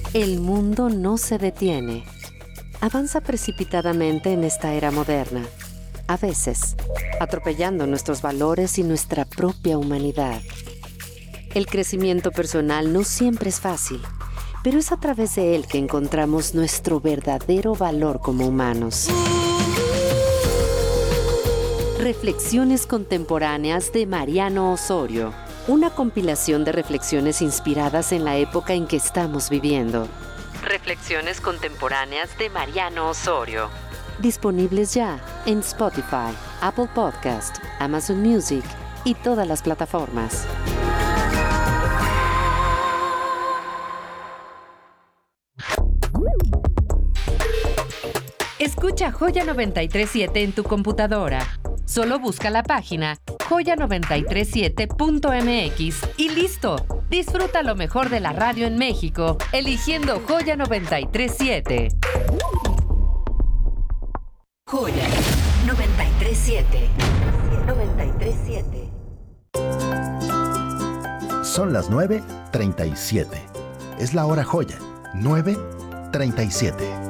El mundo no se detiene. Avanza precipitadamente en esta era moderna, a veces atropellando nuestros valores y nuestra propia humanidad. El crecimiento personal no siempre es fácil, pero es a través de él que encontramos nuestro verdadero valor como humanos. Reflexiones contemporáneas de Mariano Osorio. Una compilación de reflexiones inspiradas en la época en que estamos viviendo. Reflexiones contemporáneas de Mariano Osorio. Disponibles ya en Spotify, Apple Podcast, Amazon Music y todas las plataformas. Escucha Joya 937 en tu computadora. Solo busca la página joya937.mx y listo. Disfruta lo mejor de la radio en México, eligiendo Joya 937. Joya 937. 937. Son las 9:37. Es la hora Joya. 9:37.